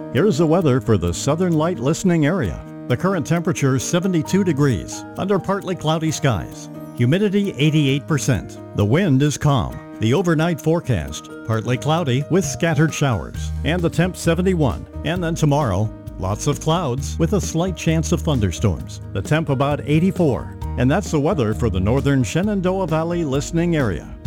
Here's the weather for the Southern Light listening area. The current temperature is 72 degrees under partly cloudy skies. Humidity 88%. The wind is calm. The overnight forecast, partly cloudy with scattered showers. And the temp 71. And then tomorrow, lots of clouds with a slight chance of thunderstorms. The temp about 84. And that's the weather for the northern Shenandoah Valley listening area.